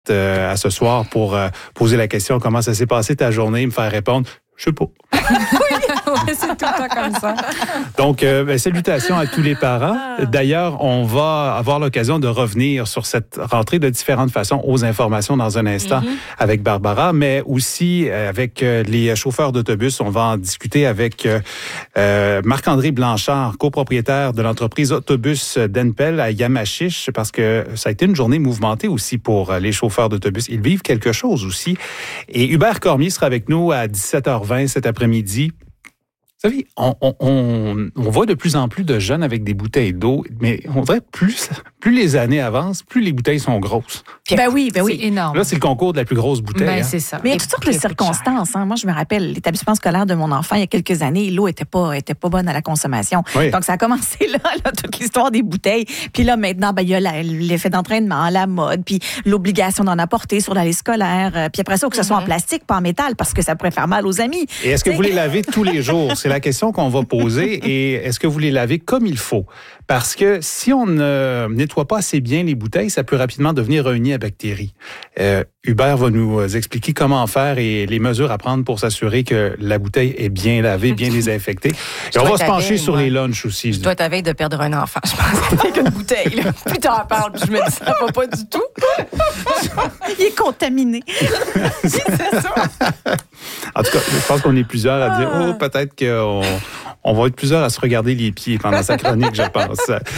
à ce soir pour poser la question comment ça s'est passé ta journée, me faire répondre je sais pas. Oui, c'est tout le temps comme ça. Donc, salutations à tous les parents. D'ailleurs, on va avoir l'occasion de revenir sur cette rentrée de différentes façons aux informations dans un instant avec Barbara, mais aussi avec les chauffeurs d'autobus. On va en discuter avec Marc-André Blanchard, copropriétaire de l'entreprise Autobus d'Enpel à Yamachiche, parce que ça a été une journée mouvementée aussi pour les chauffeurs d'autobus. Ils vivent quelque chose aussi. Et Hubert Cormier sera avec nous à 17h20 cet après-midi. Vous savez, on voit de plus en plus de jeunes avec des bouteilles d'eau, mais on dirait plus les années avancent, plus les bouteilles sont grosses. Ben oui. C'est énorme. Là, c'est le concours de la plus grosse bouteille. Ben, c'est ça. Mais il y a toutes sortes de circonstances. Moi, je me rappelle, l'établissement scolaire de mon enfant, il y a quelques années, l'eau était pas bonne à la consommation. Oui. Donc, ça a commencé là, toute l'histoire des bouteilles. Puis là, maintenant, il y a l'effet d'entraînement, la mode, puis l'obligation d'en apporter sur l'allée scolaire. Puis après ça, que ce soit en plastique, pas en métal, parce que ça pourrait faire mal aux amis. Et est-ce que vous les lavez tous les jours? C'est la question qu'on va poser. Et est-ce que vous les lavez comme il faut? Parce que si on ne nettoie pas assez bien les bouteilles, ça peut rapidement devenir un nid à bactéries. Hubert va nous expliquer comment faire et les mesures à prendre pour s'assurer que la bouteille est bien lavée, bien désinfectée. Et on va se pencher sur les lunchs aussi. Je dois être à veille de perdre un enfant. Je pense avec une bouteille. Là. Plus t'en parles, puis je me dis ça va pas du tout. Il est contaminé. C'est ça. En tout cas, je pense qu'on est plusieurs à dire peut-être qu'on va être plusieurs à se regarder les pieds pendant sa chronique, je pense.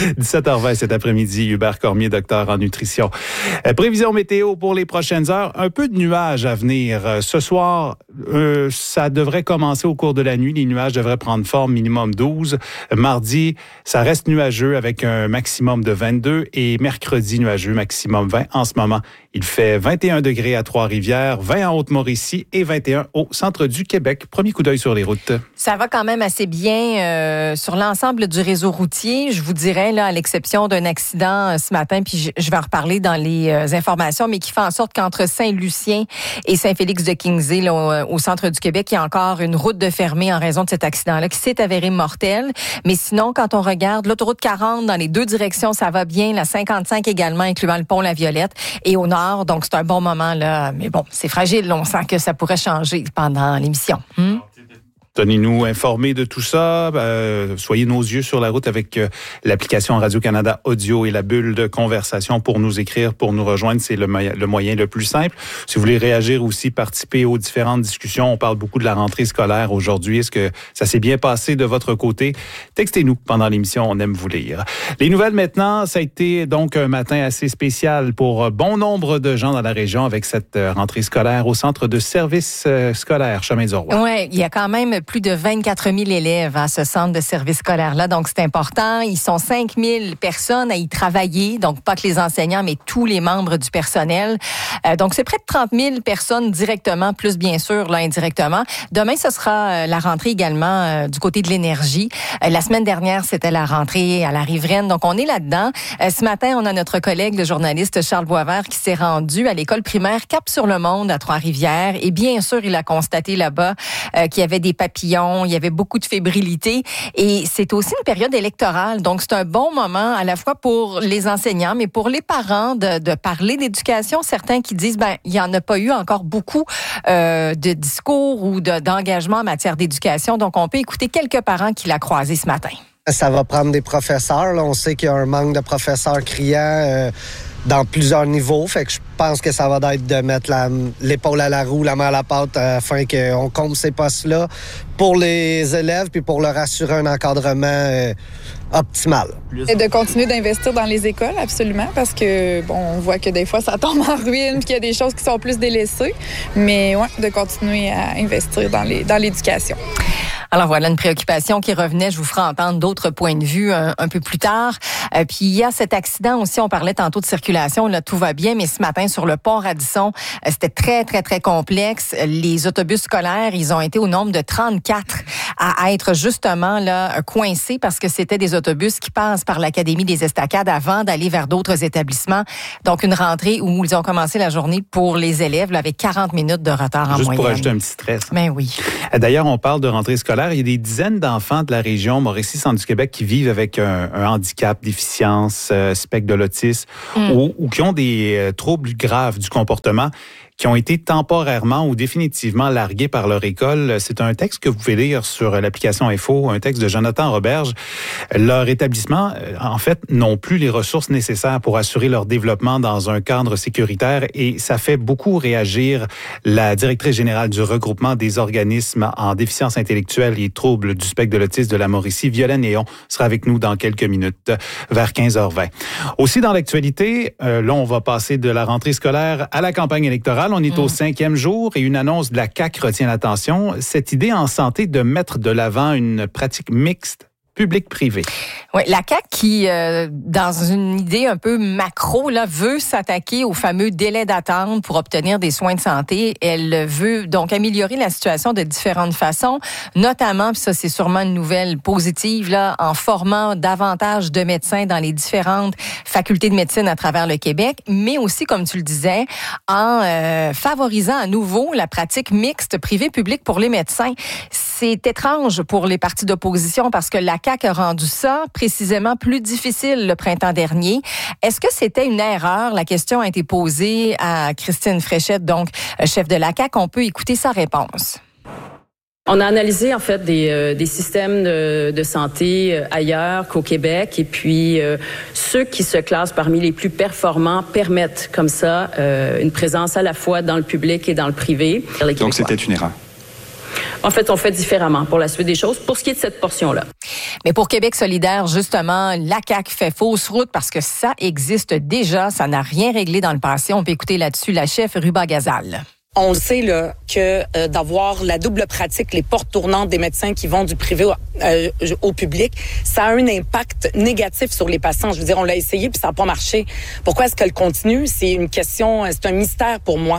17h20 cet après-midi, Hubert Cormier, docteur en nutrition. Prévision météo pour les prochaines heures. Un peu de nuages à venir. Ce soir, ça devrait commencer au cours de la nuit. Les nuages devraient prendre forme, minimum 12. Mardi, ça reste nuageux avec un maximum de 22. Et mercredi, nuageux, maximum 20. En ce moment, il fait 21 degrés à Trois-Rivières, 20 en Haute-Mauricie et 21 au centre du Québec. Premier coup d'œil sur les routes. Ça va quand même assez bien sur l'ensemble du réseau routier. Je vous dirais, là, à l'exception d'un accident ce matin, puis je vais en reparler dans les informations, mais qui fait en sorte qu'entre Saint-Lucien et Saint-Félix-de-Kingsey, là, au centre du Québec, il y a encore une route de fermée en raison de cet accident-là qui s'est avéré mortel. Mais sinon, quand on regarde l'autoroute 40 dans les deux directions, ça va bien. La 55 également, incluant le pont La Violette. Et au nord, donc c'est un bon moment, là. Mais bon, c'est fragile. On sent que ça pourrait changer pendant l'émission. Tenez-nous informés de tout ça. Soyez nos yeux sur la route avec l'application Radio-Canada Audio et la bulle de conversation pour nous écrire, pour nous rejoindre. C'est le moyen le plus simple. Si vous voulez réagir aussi, participer aux différentes discussions, on parle beaucoup de la rentrée scolaire aujourd'hui. Est-ce que ça s'est bien passé de votre côté? Textez-nous pendant l'émission, on aime vous lire. Les nouvelles maintenant, ça a été donc un matin assez spécial pour bon nombre de gens dans la région avec cette rentrée scolaire au centre de services scolaires Chemin-du-Roi. Oui, il y a quand même plus de 24 000 élèves à ce centre de service scolaire-là. Donc, c'est important. Ils sont 5 000 personnes à y travailler. Donc, pas que les enseignants, mais tous les membres du personnel. Donc, c'est près de 30 000 personnes directement, plus bien sûr, là, indirectement. Demain, ce sera la rentrée également du côté de l'énergie. La semaine dernière, c'était la rentrée à la Riveraine. Donc, on est là-dedans. Ce matin, on a notre collègue, le journaliste Charles Boisvert, qui s'est rendu à l'école primaire Cap-sur-le-Monde à Trois-Rivières. Et bien sûr, il a constaté là-bas qu'il y avait des papillons, il y avait beaucoup de fébrilité et c'est aussi une période électorale. Donc, c'est un bon moment à la fois pour les enseignants, mais pour les parents de parler d'éducation. Certains qui disent, il n'y en a pas eu encore beaucoup de discours ou d'engagement en matière d'éducation. Donc, on peut écouter quelques parents qui l'ont croisé ce matin. Ça va prendre des professeurs. Là. On sait qu'il y a un manque de professeurs criants dans plusieurs niveaux. Fait que je pense que ça va être de mettre l'épaule à la roue, la main à la pâte afin qu'on comble ces postes-là pour les élèves puis pour leur assurer un encadrement optimal. Et de continuer d'investir dans les écoles, absolument, parce que on voit que des fois ça tombe en ruine puis qu'il y a des choses qui sont plus délaissées. Mais ouais, de continuer à investir dans l'éducation. Alors voilà une préoccupation qui revenait. Je vous ferai entendre d'autres points de vue un peu plus tard. Puis il y a cet accident aussi. On parlait tantôt de circulation. Là, tout va bien, mais ce matin sur le pont Radisson, c'était très, très, très complexe. Les autobus scolaires, ils ont été au nombre de 34 à être justement là coincés parce que c'était des autobus qui passent par l'Académie des Estacades avant d'aller vers d'autres établissements. Donc une rentrée où ils ont commencé la journée pour les élèves là, avec 40 minutes de retard en moyenne. Juste pour ajouter un petit stress. Ben oui. D'ailleurs, on parle de rentrée scolaire. scolaire. Il y a des dizaines d'enfants de la région Mauricie-Centre-du-Québec qui vivent avec un handicap, déficience, spectre de l'autisme ou qui ont des troubles graves du comportement qui ont été temporairement ou définitivement largués par leur école. C'est un texte que vous pouvez lire sur l'application Info, un texte de Jonathan Roberge. Leur établissement, en fait, n'ont plus les ressources nécessaires pour assurer leur développement dans un cadre sécuritaire et ça fait beaucoup réagir la directrice générale du regroupement des organismes en déficience intellectuelle et troubles du spectre de l'autisme de la Mauricie, Violaine Néon, sera avec nous dans quelques minutes, vers 15h20. Aussi dans l'actualité, là, on va passer de la rentrée scolaire à la campagne électorale. On est au 5e jour et une annonce de la CAQ retient l'attention. Cette idée en santé de mettre de l'avant une pratique mixte public-privé. Oui, la CAQ qui, dans une idée un peu macro, là, veut s'attaquer au fameux délai d'attente pour obtenir des soins de santé. Elle veut donc améliorer la situation de différentes façons, notamment, puis ça c'est sûrement une nouvelle positive, là, en formant davantage de médecins dans les différentes facultés de médecine à travers le Québec, mais aussi, comme tu le disais, en favorisant à nouveau la pratique mixte privé-public pour les médecins. C'est étrange pour les partis d'opposition parce que la CAQ a rendu ça précisément plus difficile le printemps dernier. Est-ce que c'était une erreur? La question a été posée à Christine Fréchette, donc chef de la CAQ. On peut écouter sa réponse. On a analysé en fait des systèmes de santé ailleurs qu'au Québec et puis ceux qui se classent parmi les plus performants permettent comme ça une présence à la fois dans le public et dans le privé. Donc c'était une erreur. En fait, on fait différemment pour la suite des choses, pour ce qui est de cette portion-là. Mais pour Québec solidaire, justement, la CAQ fait fausse route parce que ça existe déjà, ça n'a rien réglé dans le passé. On peut écouter là-dessus la chef Ruba Gazal. On le sait là que d'avoir la double pratique, les portes tournantes des médecins qui vont du privé au public, ça a un impact négatif sur les patients. Je veux dire, on l'a essayé puis ça n'a pas marché. Pourquoi est-ce qu'elle continue? C'est une question, c'est un mystère pour moi.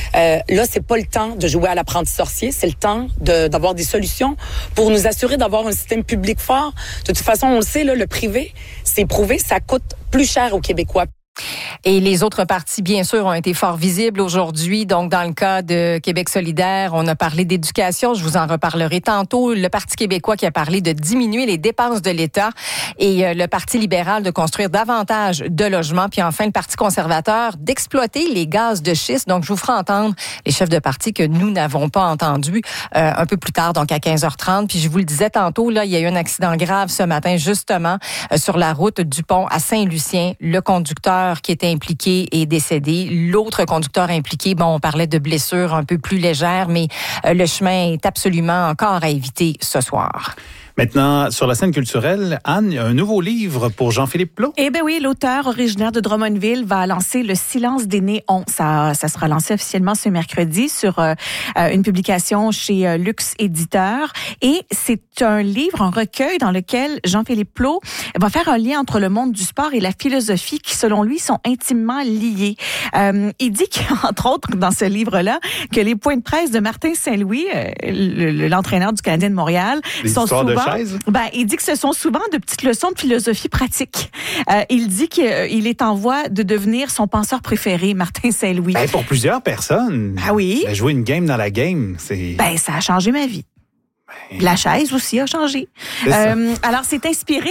Là, c'est pas le temps de jouer à l'apprenti sorcier, c'est le temps d'avoir des solutions pour nous assurer d'avoir un système public fort. De toute façon, on le sait, là, le privé, c'est prouvé, ça coûte plus cher aux Québécois. Et les autres partis, bien sûr, ont été fort visibles aujourd'hui. Donc, dans le cas de Québec solidaire, on a parlé d'éducation. Je vous en reparlerai tantôt. Le Parti québécois qui a parlé de diminuer les dépenses de l'État et le Parti libéral de construire davantage de logements. Puis enfin, le Parti conservateur d'exploiter les gaz de schiste. Donc, je vous ferai entendre les chefs de parti que nous n'avons pas entendus un peu plus tard, donc à 15h30. Puis je vous le disais tantôt, là, il y a eu un accident grave ce matin, justement, sur la route du pont à Saint-Lucien. Le conducteur qui était impliqué est décédé. L'autre conducteur impliqué, bon, on parlait de blessures un peu plus légères, mais le chemin est absolument encore à éviter ce soir. Maintenant, sur la scène culturelle, Anne, il y a un nouveau livre pour Jean-Philippe Plot. Eh bien oui, l'auteur originaire de Drummondville va lancer Le silence des néons. Ça sera lancé officiellement ce mercredi sur une publication chez Luxe Éditeur. Et c'est un livre, un recueil dans lequel Jean-Philippe Plot va faire un lien entre le monde du sport et la philosophie qui, selon lui, sont intimement liés. Il dit qu'entre autres, dans ce livre-là, que les points de presse de Martin Saint-Louis, l'entraîneur du Canadien de Montréal, sont souvent... il dit que ce sont souvent de petites leçons de philosophie pratique. Il dit qu'il est en voie de devenir son penseur préféré, Martin Saint-Louis. Pour plusieurs personnes. Ah oui? Jouer une game dans la game, c'est... ça a changé ma vie. La chaise aussi a changé. Alors, c'est inspiré,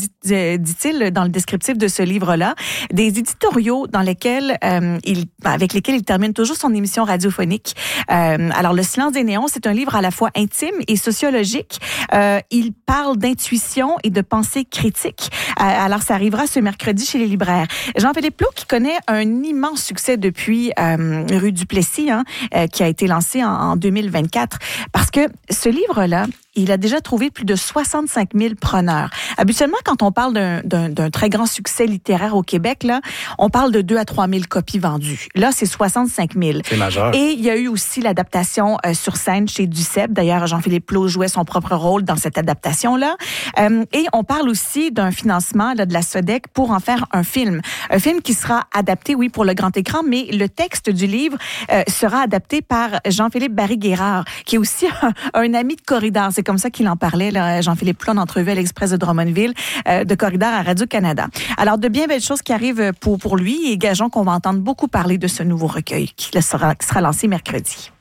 dit-il dans le descriptif de ce livre-là, des éditoriaux dans lesquels avec lesquels il termine toujours son émission radiophonique. Alors, Le silence des néons, c'est un livre à la fois intime et sociologique. Il parle d'intuition et de pensée critique. Alors, ça arrivera ce mercredi chez les libraires. Jean-Philippe Plot, qui connaît un immense succès depuis Rue Duplessis, qui a été lancé en 2024, parce que ce livre-là, il a déjà trouvé plus de 65 000 preneurs. Habituellement, quand on parle d'un très grand succès littéraire au Québec, là, on parle de 2 à 3 000 copies vendues. Là, c'est 65 000. C'est majeur. Et il y a eu aussi l'adaptation sur scène chez Duceppe. D'ailleurs, Jean-Philippe Plot jouait son propre rôle dans cette adaptation-là. Et on parle aussi d'un financement là, de la SODEC pour en faire un film. Un film qui sera adapté, oui, pour le grand écran, mais le texte du livre sera adapté par Jean-Philippe Barry-Guérard, qui est aussi un ami de Corridor. C'est comme ça qu'il en parlait, là, Jean-Philippe Plot, en entrevue à l'Express de Drummondville, de Corridor à Radio-Canada. Alors, de bien belles choses qui arrivent pour lui et gageons qu'on va entendre beaucoup parler de ce nouveau recueil qui sera lancé mercredi.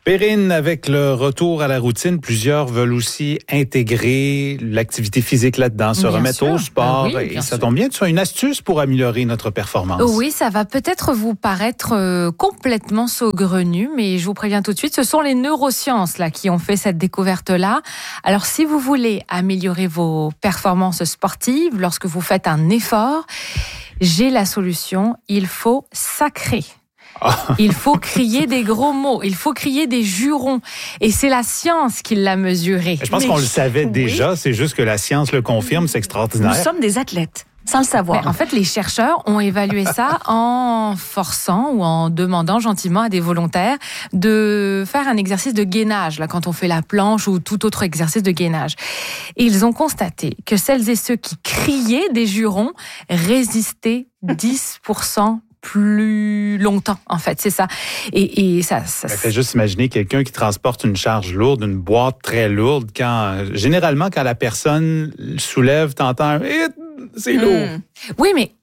Perrine, avec le retour à la routine, plusieurs veulent aussi intégrer l'activité physique là-dedans, se remettre au sport. Et ça tombe bien, tu as une astuce pour améliorer notre performance. Oui, ça va peut-être vous paraître complètement saugrenu, mais je vous préviens tout de suite, ce sont les neurosciences là qui ont fait cette découverte-là. Alors, si vous voulez améliorer vos performances sportives lorsque vous faites un effort, j'ai la solution, il faut sacrer. Il faut crier des gros mots, il faut crier des jurons. Et c'est la science qui l'a mesuré. Je pense qu'on le savait déjà, c'est juste que la science le confirme, c'est extraordinaire. Nous sommes des athlètes. Sans le savoir. Mais en fait, les chercheurs ont évalué ça en forçant ou en demandant gentiment à des volontaires de faire un exercice de gainage, là, quand on fait la planche ou tout autre exercice de gainage. Et ils ont constaté que celles et ceux qui criaient des jurons résistaient 10% plus longtemps, en fait, c'est ça. Et ça fait juste imaginer quelqu'un qui transporte une charge lourde, une boîte très lourde, généralement, quand la personne soulève, t'entends c'est lourd. Oui, mais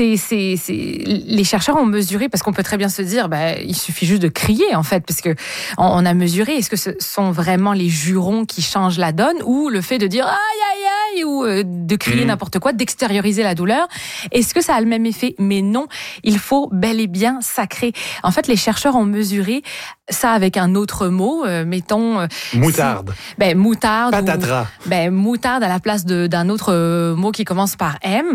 les chercheurs ont mesuré, parce qu'on peut très bien se dire, il suffit juste de crier, en fait, parce que on a mesuré, est-ce que ce sont vraiment les jurons qui changent la donne, ou le fait de dire aïe aïe aïe, ou de crier n'importe quoi, d'extérioriser la douleur. Est-ce que ça a le même effet? Mais non, il faut bel et bien sacrer. En fait, les chercheurs ont mesuré ça avec un autre mot, mettons... moutarde. Moutarde. Patatras. Moutarde à la place d'un autre mot qui commence par M,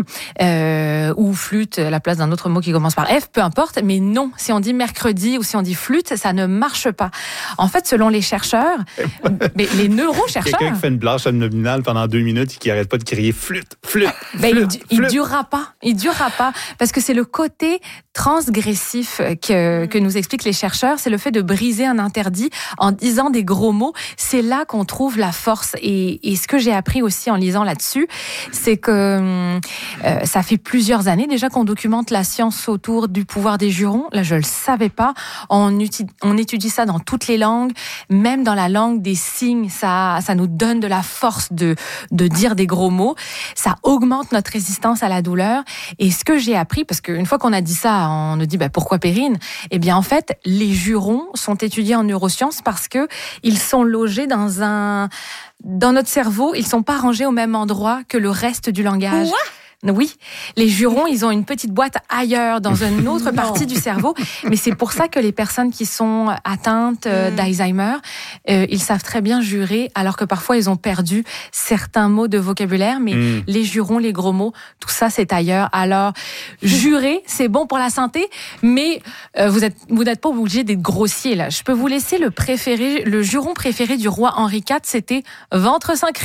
ou flûte à la place d'un autre mot qui commence par F, peu importe. Mais non, si on dit mercredi ou si on dit flûte, ça ne marche pas. En fait, selon les chercheurs, les neurochercheurs... Quelqu'un qui fait une blanche abdominale pendant 2 minutes et qui n'arrête pas de crier flûte, flûte, flûte. Il durera pas. Il durera pas. Parce que c'est le côté transgressif que nous expliquent les chercheurs. C'est le fait de briser un interdit en disant des gros mots. C'est là qu'on trouve la force. Et ce que j'ai appris aussi en lisant là-dessus, c'est que ça fait plusieurs années déjà qu'on documente la science autour du pouvoir des jurons. Là, je le savais pas. On étudie ça dans toutes les langues, même dans la langue des signes. Ça nous donne de la force de dire des gros mots. Ça augmente notre résistance à la douleur. Et ce que j'ai appris, parce qu'une fois qu'on a dit ça, on nous dit pourquoi Perrine? Eh bien, en fait, les jurons sont étudiés en neurosciences parce que ils sont logés dans notre cerveau. Ils sont pas rangés au même endroit que le reste du langage. Quoi? Oui, les jurons, ils ont une petite boîte ailleurs, dans une autre partie du cerveau. Mais c'est pour ça que les personnes qui sont atteintes d'Alzheimer, ils savent très bien jurer, alors que parfois ils ont perdu certains mots de vocabulaire. Mais les jurons, les gros mots, tout ça, c'est ailleurs. Alors, jurer, c'est bon pour la santé, mais vous n'êtes pas obligé d'être grossier, là. Je peux vous laisser le juron préféré du roi Henri IV, c'était « Ventre Saint-Cri ».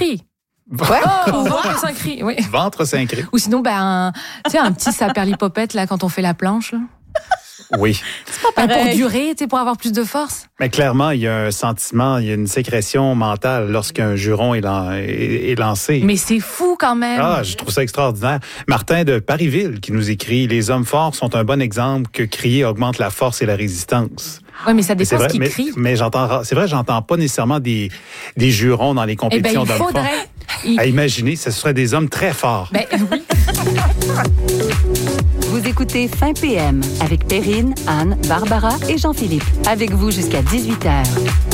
Ventre Saint-Cri, oui. Ventre Saint-Cri. Ou sinon, un petit saperlipopette, là, quand on fait la planche, là. Oui. C'est pas pareil. Pour durer, pour avoir plus de force. Mais clairement, il y a un sentiment, il y a une sécrétion mentale lorsqu'un juron est lancé. Mais c'est fou quand même. Je trouve ça extraordinaire. Martin de Parisville qui nous écrit « Les hommes forts sont un bon exemple que crier augmente la force et la résistance ». Oui, mais ça dépend ce qu'ils crient. Mais j'entends pas nécessairement des jurons dans les compétitions d'hommes forts. À imaginer, ce seraient des hommes très forts. Oui. Vous écoutez Fin PM avec Perrine, Anne, Barbara et Jean-Philippe. Avec vous jusqu'à 18h.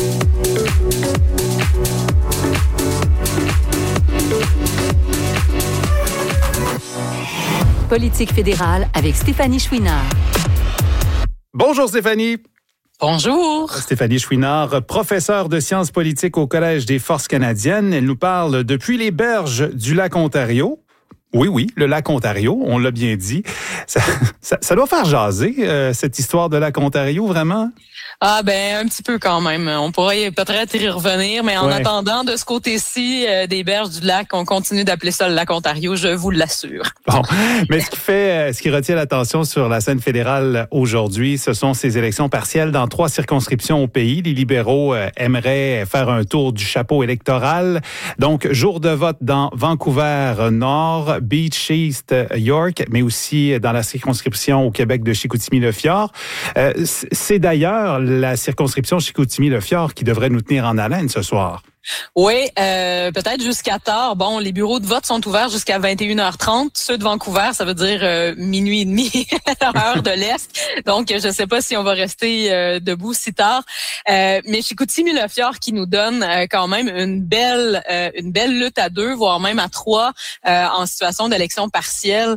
Politique fédérale avec Stéphanie Chouinard. Bonjour Stéphanie. Bonjour. Stéphanie Chouinard, professeure de sciences politiques au Collège des Forces canadiennes. Elle nous parle depuis les berges du lac Ontario. Oui, le lac Ontario, on l'a bien dit. Ça doit faire jaser, cette histoire de lac Ontario, vraiment? Un petit peu quand même. On pourrait peut-être y revenir, mais en attendant, de ce côté-ci, des berges du lac, on continue d'appeler ça le lac Ontario, je vous l'assure. Bon, mais ce qui retient l'attention sur la scène fédérale aujourd'hui, ce sont ces élections partielles dans 3 circonscriptions au pays. Les libéraux aimeraient faire un tour du chapeau électoral. Donc, jour de vote dans Vancouver-Nord, Beach East, York, mais aussi dans la circonscription au Québec de Chicoutimi-Le-Fjord. C'est d'ailleurs la circonscription Chicoutimi-Le-Fjord qui devrait nous tenir en haleine ce soir. Oui, peut-être jusqu'à tard. Bon, les bureaux de vote sont ouverts jusqu'à 21h30. Ceux de Vancouver, ça veut dire minuit et demi, heure de l'Est. Donc, je ne sais pas si on va rester debout si tard. Mais Chicoutimi-Le-Fjord qui nous donne quand même une belle lutte à 2, voire même à 3 en situation d'élection partielle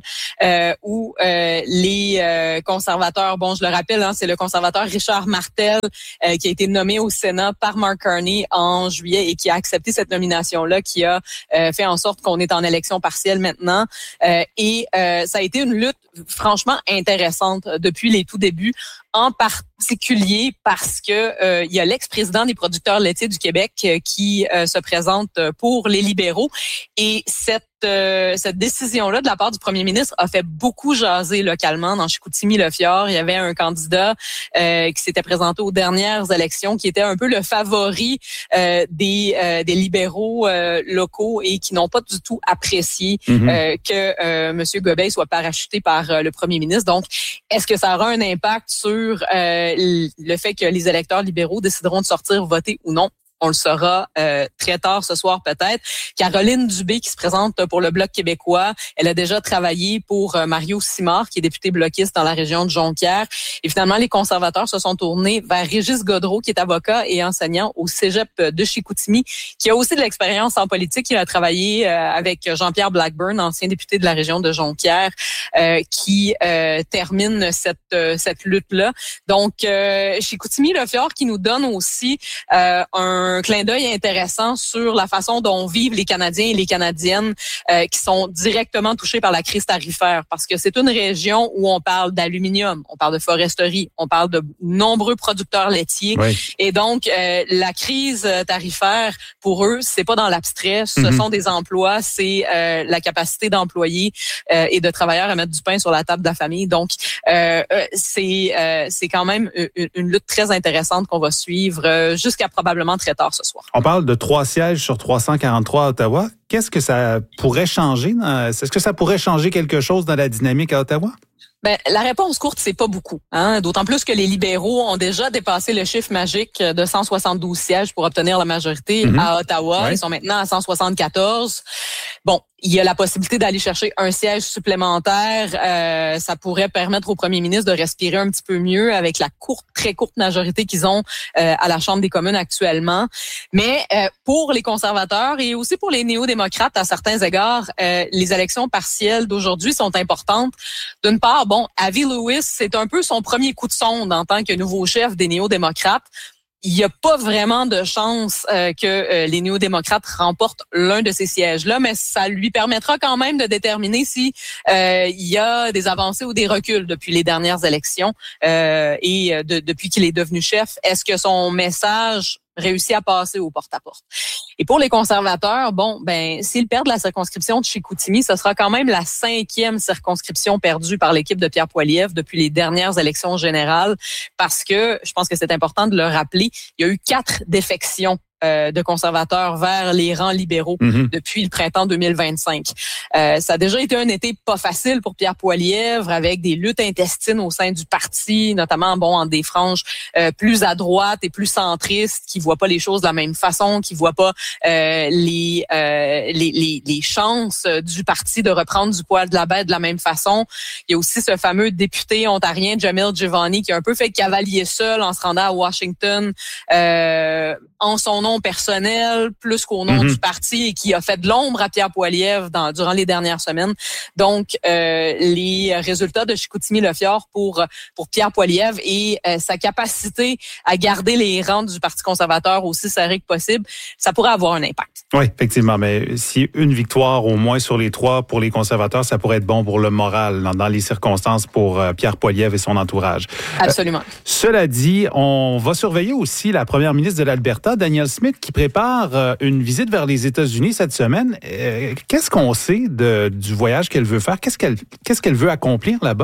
où les conservateurs, bon, je le rappelle, c'est le conservateur Richard Martel qui a été nommé au Sénat par Mark Carney en juillet et qui a accepté cette nomination-là, qui a fait en sorte qu'on est en élection partielle maintenant. Et ça a été une lutte franchement intéressante depuis les tout débuts, en particulier parce que il y a l'ex-président des producteurs laitiers du Québec qui se présente pour les libéraux. Et cette décision-là de la part du premier ministre a fait beaucoup jaser localement dans Chicoutimi-Le-Fjord. Il y avait un candidat qui s'était présenté aux dernières élections, qui était un peu le favori des libéraux locaux et qui n'ont pas du tout apprécié que M. Gobeil soit parachuté par le premier ministre. Donc, est-ce que ça aura un impact sur le fait que les électeurs libéraux décideront de sortir voter ou non? On le saura très tard ce soir peut-être. Caroline Dubé qui se présente pour le Bloc québécois. Elle a déjà travaillé pour Mario Simard, qui est député bloquiste dans la région de Jonquière. Et finalement, les conservateurs se sont tournés vers Régis Godreau, qui est avocat et enseignant au Cégep de Chicoutimi, qui a aussi de l'expérience en politique. Il a travaillé avec Jean-Pierre Blackburn, ancien député de la région de Jonquière, qui termine cette lutte-là. Donc, Chicoutimi-Le-Fjord qui nous donne aussi un clin d'œil intéressant sur la façon dont vivent les Canadiens et les Canadiennes qui sont directement touchés par la crise tarifaire. Parce que c'est une région où on parle d'aluminium, on parle de foresterie, on parle de nombreux producteurs laitiers. Oui. Et donc, la crise tarifaire, pour eux, c'est pas dans l'abstrait. Ce sont des emplois, c'est la capacité d'employer et de travailleurs à mettre du pain sur la table de la famille. Donc, c'est quand même une lutte très intéressante qu'on va suivre jusqu'à probablement très tard ce soir. On parle de 3 sièges sur 343 à Ottawa. Qu'est-ce que ça pourrait changer? Est-ce que ça pourrait changer quelque chose dans la dynamique à Ottawa? Ben, la réponse courte, c'est pas beaucoup. D'autant plus que les libéraux ont déjà dépassé le chiffre magique de 172 sièges pour obtenir la majorité à Ottawa. Ouais. Ils sont maintenant à 174. Bon, il y a la possibilité d'aller chercher un siège supplémentaire. Ça pourrait permettre au premier ministre de respirer un petit peu mieux avec la très courte majorité qu'ils ont à la Chambre des communes actuellement. Mais pour les conservateurs et aussi pour les néo-démocrates à certains égards, les élections partielles d'aujourd'hui sont importantes. D'une part, bon, Avi Lewis, c'est un peu son premier coup de sonde en tant que nouveau chef des néo-démocrates. Il n'y a pas vraiment de chance que les néo-démocrates remportent l'un de ces sièges-là, mais ça lui permettra quand même de déterminer si il y a des avancées ou des reculs depuis les dernières élections et depuis qu'il est devenu chef. Est-ce que son message réussit à passer au porte-à-porte? Et pour les conservateurs, s'ils perdent la circonscription de Chicoutimi, ce sera quand même la 5e circonscription perdue par l'équipe de Pierre Poilievre depuis les dernières élections générales, parce que, je pense que c'est important de le rappeler, il y a eu 4 défections de conservateurs vers les rangs libéraux depuis le printemps 2025. Ça a déjà été un été pas facile pour Pierre Poilievre, avec des luttes intestines au sein du parti, notamment en des franges plus à droite et plus centristes, qui voient pas les choses de la même façon, qui voient pas les chances du parti de reprendre du poil de la bête de la même façon. Il y a aussi ce fameux député ontarien Jamil Giovanni qui a un peu fait cavalier seul en se rendant à Washington en son nom personnel plus qu'au nom du parti, et qui a fait de l'ombre à Pierre Poilievre durant les dernières semaines. Donc, les résultats de Chicoutimi-Le-Fjord pour Pierre Poilievre et sa capacité à garder les rangs du Parti conservateur aussi serrés que possible, ça pourrait avoir un impact. Oui, effectivement. Mais si une victoire au moins sur les 3 pour les conservateurs, ça pourrait être bon pour le moral dans les circonstances pour Pierre Poilievre et son entourage. Absolument. Cela dit, on va surveiller aussi la première ministre de l'Alberta, Danielle Smith, qui prépare une visite vers les États-Unis cette semaine. Qu'est-ce qu'on sait du voyage qu'elle veut faire? Qu'est-ce qu'elle veut accomplir là-bas?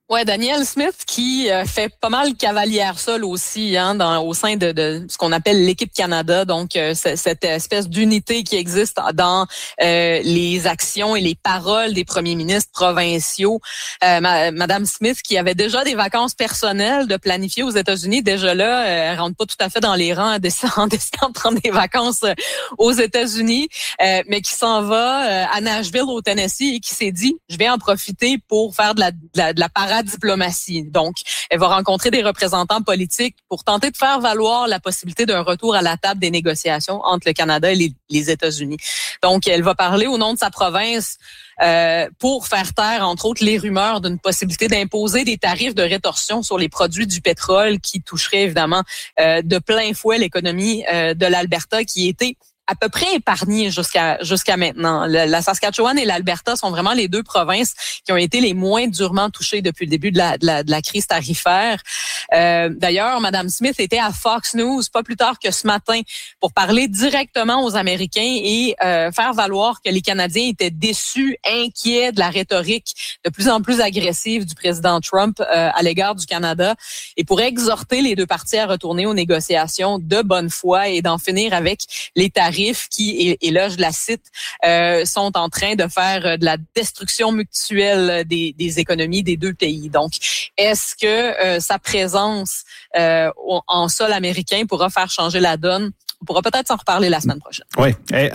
Ouais, Danielle Smith qui fait pas mal cavalière seule aussi au sein de ce qu'on appelle l'équipe Canada, donc cette espèce d'unité qui existe dans les actions et les paroles des premiers ministres provinciaux. Madame Smith qui avait déjà des vacances personnelles de planifier aux États-Unis, déjà là, elle rentre pas tout à fait dans les rangs en décidant de prendre des vacances aux États-Unis, mais qui s'en va à Nashville au Tennessee et qui s'est dit, je vais en profiter pour faire de la paradiplomatie. Donc, elle va rencontrer des représentants politiques pour tenter de faire valoir la possibilité d'un retour à la table des négociations entre le Canada et les États-Unis. Donc, elle va parler au nom de sa province pour faire taire, entre autres, les rumeurs d'une possibilité d'imposer des tarifs de rétorsion sur les produits du pétrole qui toucheraient évidemment de plein fouet l'économie de l'Alberta qui était à peu près épargnée jusqu'à maintenant. La Saskatchewan et l'Alberta sont vraiment les deux provinces qui ont été les moins durement touchées depuis le début de la crise tarifaire. D'ailleurs, Mme Smith était à Fox News pas plus tard que ce matin pour parler directement aux Américains et faire valoir que les Canadiens étaient déçus, inquiets de la rhétorique de plus en plus agressive du président Trump à l'égard du Canada et pour exhorter les deux parties à retourner aux négociations de bonne foi et d'en finir avec les tarifs qui, et là je la cite, sont en train de faire de la destruction mutuelle des économies des deux pays. Donc, est-ce que sa présence en sol américain pourra faire changer la donne? On pourra peut-être s'en reparler la semaine prochaine. Oui.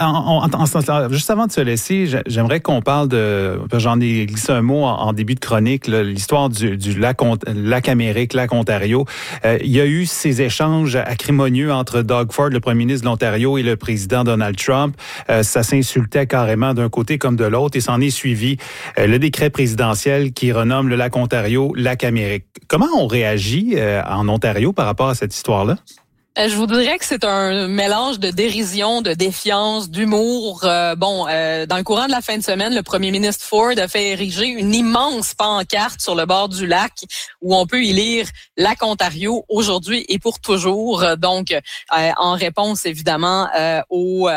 Juste avant de se laisser, j'aimerais qu'on parle j'en ai glissé un mot en début de chronique, l'histoire du lac Amérique, lac Ontario. Il y a eu ces échanges acrimonieux entre Doug Ford, le premier ministre de l'Ontario, et le président Donald Trump. Ça s'insultait carrément d'un côté comme de l'autre et s'en est suivi le décret présidentiel qui renomme le lac Ontario, lac Amérique. Comment on réagit en Ontario par rapport à cette histoire-là? Je vous dirais que c'est un mélange de dérision, de défiance, d'humour. Dans le courant de la fin de semaine, le premier ministre Ford a fait ériger une immense pancarte sur le bord du lac où on peut y lire « Lac Ontario, aujourd'hui et pour toujours ». Donc, en réponse évidemment au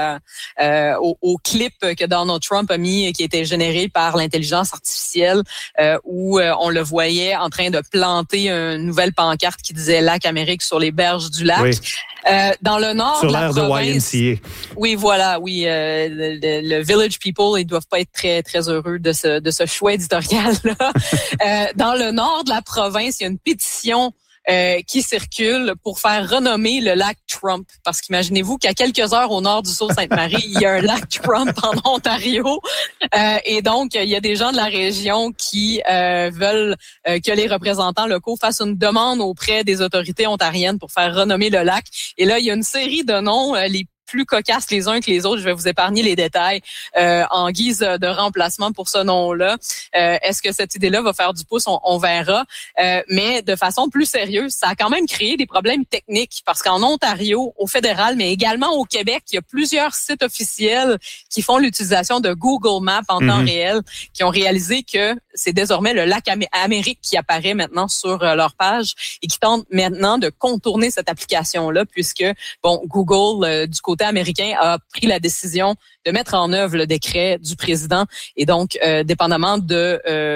clip que Donald Trump a mis, qui était généré par l'intelligence artificielle, où on le voyait en train de planter une nouvelle pancarte qui disait « Lac Amérique sur les berges du lac ». Oui. Dans le nord sur de la province, YMCA. Oui, voilà, oui. Le Village People, ils doivent pas être très, très heureux de ce choix éditorial-là. Dans le nord de la province, il y a une pétition qui circule pour faire renommer le lac Trump. Parce qu'imaginez-vous qu'à quelques heures au nord du Sault-Sainte-Marie, il y a un lac Trump en Ontario. Et donc, il y a des gens de la région qui veulent que les représentants locaux fassent une demande auprès des autorités ontariennes pour faire renommer le lac. Et là, il y a une série de noms, les plus cocasses les uns que les autres. Je vais vous épargner les détails en guise de remplacement pour ce nom-là. Est-ce que cette idée-là va faire du pouce? On verra. Mais de façon plus sérieuse, ça a quand même créé des problèmes techniques parce qu'en Ontario, au fédéral, mais également au Québec, il y a plusieurs sites officiels qui font l'utilisation de Google Maps en temps réel, qui ont réalisé que c'est désormais le lac Amérique qui apparaît maintenant sur leur page et qui tentent maintenant de contourner cette application-là puisque, Google, du côté américain, a pris la décision de mettre en œuvre le décret du président. Et donc, dépendamment de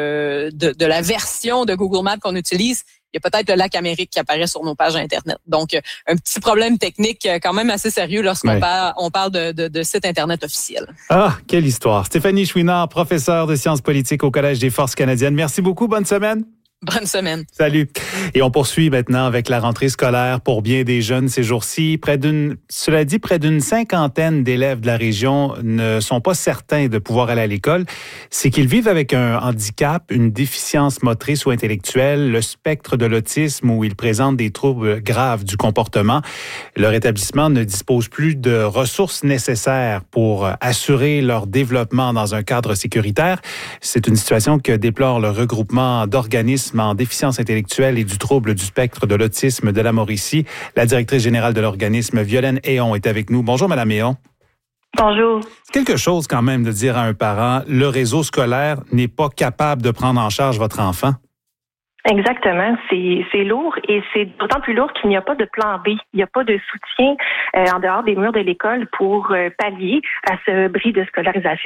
la version de Google Maps qu'on utilise, il y a peut-être le lac Amérique qui apparaît sur nos pages Internet. Donc, un petit problème technique quand même assez sérieux lorsqu'on parle de site Internet officiel. Ah, quelle histoire. Stéphanie Chouinard, professeure de sciences politiques au Collège des Forces canadiennes. Merci beaucoup. Bonne semaine. Bonne semaine. Salut. Et on poursuit maintenant avec la rentrée scolaire pour bien des jeunes ces jours-ci. Près d'une cinquantaine d'élèves de la région ne sont pas certains de pouvoir aller à l'école. C'est qu'ils vivent avec un handicap, une déficience motrice ou intellectuelle, le spectre de l'autisme où ils présentent des troubles graves du comportement. Leur établissement ne dispose plus de ressources nécessaires pour assurer leur développement dans un cadre sécuritaire. C'est une situation que déplore le regroupement d'organismes en déficience intellectuelle et du trouble du spectre de l'autisme de la Mauricie. La directrice générale de l'organisme, Violaine Héon, est avec nous. Bonjour, Madame Héon. Bonjour. Quelque chose quand même de dire à un parent, le réseau scolaire n'est pas capable de prendre en charge votre enfant. Exactement, c'est lourd et c'est d'autant plus lourd qu'il n'y a pas de plan B. Il n'y a pas de soutien en dehors des murs de l'école pour pallier à ce bris de scolarisation-là.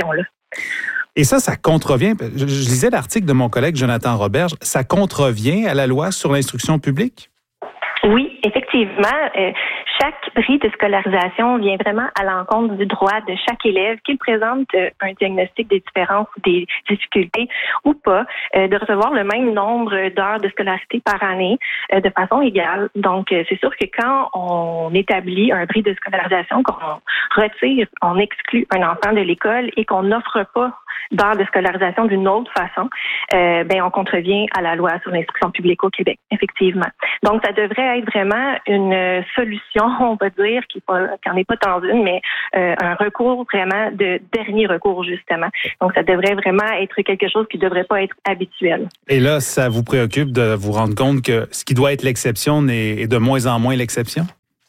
Et ça contrevient, je lisais l'article de mon collègue Jonathan Roberge, ça contrevient à la loi sur l'instruction publique? Oui, effectivement. Chaque bris de scolarisation vient vraiment à l'encontre du droit de chaque élève qu'il présente un diagnostic des différences ou des difficultés ou pas, de recevoir le même nombre d'heures de scolarité par année de façon égale. Donc, c'est sûr que quand on établit un bris de scolarisation, qu'on retire, on exclut un enfant de l'école et qu'on n'offre pas d'heures de scolarisation d'une autre façon, on contrevient à la loi sur l'instruction publique au Québec, effectivement. Donc, ça devrait être vraiment une solution, on va dire, qui n'en est pas tant une, mais un recours vraiment de dernier recours, justement. Donc, ça devrait vraiment être quelque chose qui ne devrait pas être habituel. Et là, ça vous préoccupe de vous rendre compte que ce qui doit être l'exception est de moins en moins l'exception?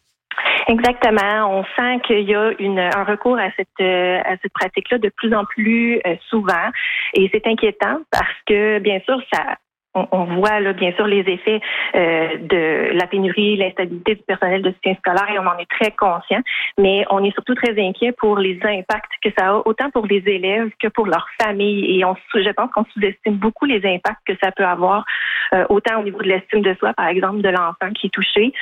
Exactement. On sent qu'il y a un recours à cette pratique-là de plus en plus souvent. Et c'est inquiétant parce que, bien sûr, on voit là, bien sûr, les effets de la pénurie, l'instabilité du personnel de soutien scolaire et on en est très conscient, mais on est surtout très inquiet pour les impacts que ça a, autant pour les élèves que pour leurs familles. Et je pense qu'on sous-estime beaucoup les impacts que ça peut avoir, autant au niveau de l'estime de soi, par exemple, de l'enfant qui est touché,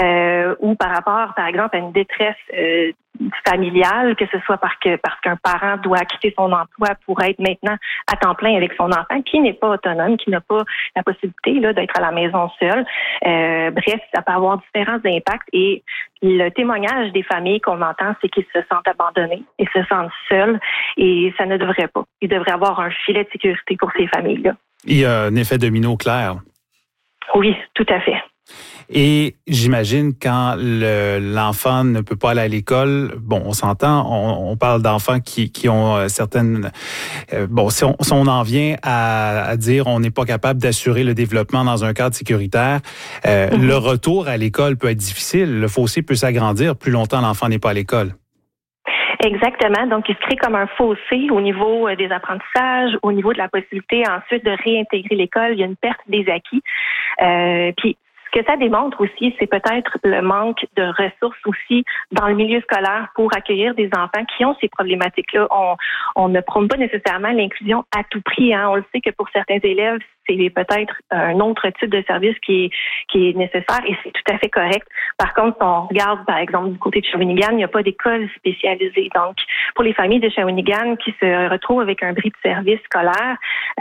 ou par rapport, par exemple, à une détresse familiale, que ce soit parce qu'un parent doit quitter son emploi pour être maintenant à temps plein avec son enfant, qui n'est pas autonome, qui n'a pas la possibilité là d'être à la maison seule. Bref, ça peut avoir différents impacts et le témoignage des familles qu'on entend, c'est qu'ils se sentent abandonnés et se sentent seuls et ça ne devrait pas. Il devrait avoir un filet de sécurité pour ces familles-là. Il y a un effet domino clair. Oui, tout à fait. Et j'imagine quand l'enfant ne peut pas aller à l'école, bon, on s'entend, on parle d'enfants qui ont certaines... si on en vient à dire on n'est pas capable d'assurer le développement dans un cadre sécuritaire, le retour à l'école peut être difficile. Le fossé peut s'agrandir plus longtemps l'enfant n'est pas à l'école. Exactement. Donc, il se crée comme un fossé au niveau des apprentissages, au niveau de la possibilité ensuite de réintégrer l'école. Il y a une perte des acquis. Puis, ce que ça démontre aussi, c'est peut-être le manque de ressources aussi dans le milieu scolaire pour accueillir des enfants qui ont ces problématiques-là. On ne prône pas nécessairement l'inclusion à tout prix. On le sait que pour certains élèves, c'est peut-être un autre type de service qui est nécessaire et c'est tout à fait correct. Par contre, si on regarde, par exemple, du côté de Shawinigan, il n'y a pas d'école spécialisée. Donc, pour les familles de Shawinigan qui se retrouvent avec un bris de service scolaire,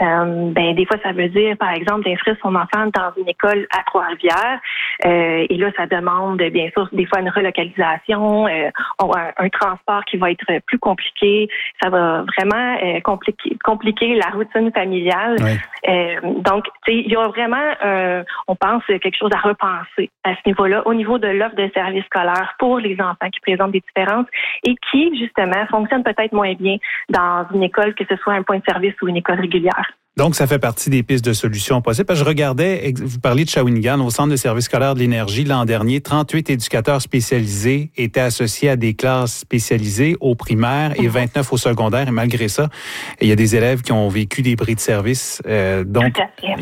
des fois, ça veut dire, par exemple, d'inscrire son enfant dans une école à Trois-Rivières. Et là, ça demande, bien sûr, des fois une relocalisation, un transport qui va être plus compliqué. Ça va vraiment compliquer la routine familiale. Oui. Donc, il y a vraiment, on pense, quelque chose à repenser à ce niveau-là, au niveau de l'offre de services scolaires pour les enfants qui présentent des différences et qui, justement, fonctionnent peut-être moins bien dans une école, que ce soit un point de service ou une école régulière. Donc, ça fait partie des pistes de solutions possibles. Parce que je regardais, vous parliez de Shawinigan, au Centre de services scolaires de l'énergie, l'an dernier, 38 éducateurs spécialisés étaient associés à des classes spécialisées au primaire et 29 au secondaire. Et malgré ça, il y a des élèves qui ont vécu des bris de service. Donc,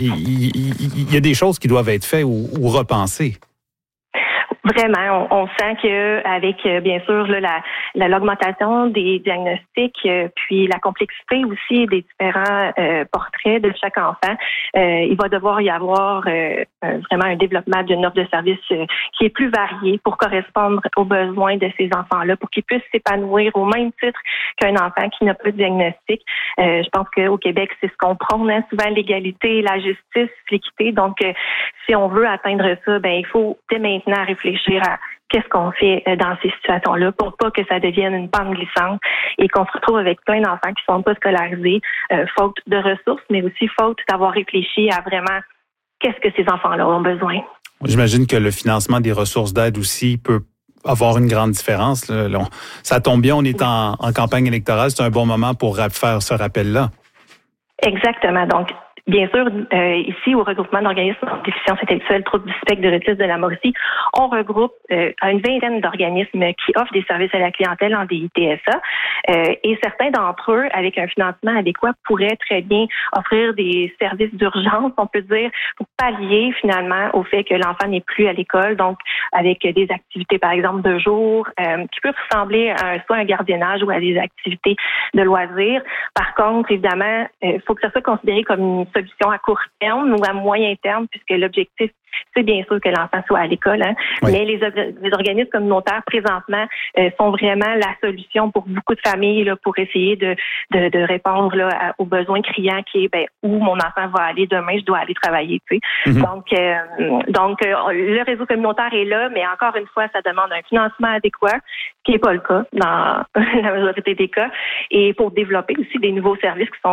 il y a des choses qui doivent être faites ou repensées. Vraiment, on sent que avec bien sûr l'augmentation des diagnostics, puis la complexité aussi des différents portraits de chaque enfant, il va devoir y avoir vraiment un développement d'une offre de service qui est plus variée pour correspondre aux besoins de ces enfants-là, pour qu'ils puissent s'épanouir au même titre qu'un enfant qui n'a pas de diagnostic. Je pense qu'au Québec, c'est ce qu'on prône, souvent l'égalité, la justice, l'équité. Donc, si on veut atteindre ça, il faut dès maintenant réfléchir à qu'est-ce qu'on fait dans ces situations-là pour pas que ça devienne une pente glissante et qu'on se retrouve avec plein d'enfants qui sont pas scolarisés, faute de ressources, mais aussi faute d'avoir réfléchi à vraiment qu'est-ce que ces enfants-là ont besoin. J'imagine que le financement des ressources d'aide aussi peut avoir une grande différence. Ça tombe bien, on est en campagne électorale, c'est un bon moment pour faire ce rappel-là. Exactement. Donc, Bien sûr, ici, au regroupement d'organismes en déficience intellectuelle, troubles du spectre de l'autisme de la Mauricie, on regroupe une vingtaine d'organismes qui offrent des services à la clientèle en DITSA. Et certains d'entre eux, avec un financement adéquat, pourraient très bien offrir des services d'urgence, on peut dire, pour pallier finalement au fait que l'enfant n'est plus à l'école, donc avec des activités, par exemple, de jour, qui peuvent ressembler à soit un gardiennage ou à des activités de loisirs. Par contre, évidemment, il faut que ça soit considéré comme une solution à court terme ou à moyen terme, puisque l'objectif, c'est bien sûr que l'enfant soit à l'école, hein. Oui. Mais les organismes communautaires, présentement, sont vraiment la solution pour beaucoup de familles là, pour essayer de répondre là, aux besoins criants qui est où mon enfant va aller demain, je dois aller travailler. Tu sais. Mm-hmm. Donc, le réseau communautaire est là, mais encore une fois, ça demande un financement adéquat, ce qui n'est pas le cas dans la majorité des cas, et pour développer aussi des nouveaux services qui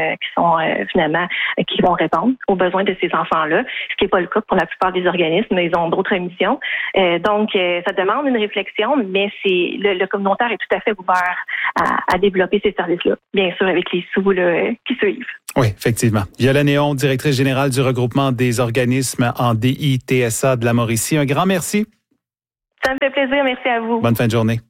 vont répondre aux besoins de ces enfants-là, ce qui n'est pas le cas pour la plupart des organismes, ils ont d'autres missions. Donc, ça demande une réflexion, mais le communautaire est tout à fait ouvert à développer ces services-là, bien sûr avec les sous là, qui suivent. Oui, effectivement. Viola Néon, directrice générale du regroupement des organismes en DITSA de la Mauricie. Un grand merci. Ça me fait plaisir. Merci à vous. Bonne fin de journée.